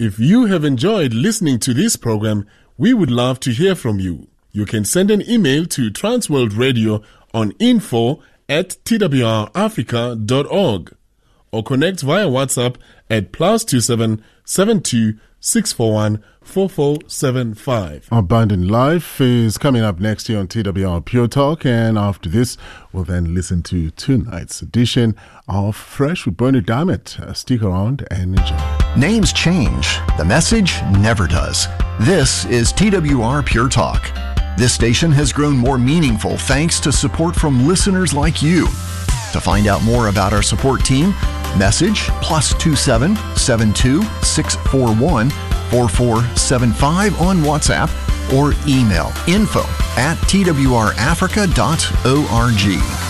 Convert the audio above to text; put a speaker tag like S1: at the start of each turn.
S1: If you have enjoyed listening to this program, we would love to hear from you. You can send an email to Transworld Radio on info@twrafrica.org or connect via WhatsApp at +27 72 641 4475.
S2: Abundant Life is coming up next year on TWR Pure Talk, and after this, we'll then listen to tonight's edition of Fresh with Bernie Diamond. Stick around and enjoy.
S3: Names change. The message never does. This is TWR Pure Talk. This station has grown more meaningful thanks to support from listeners like you. To find out more about our support team, message +27 72 641 4475 on WhatsApp or email info@twrafrica.org.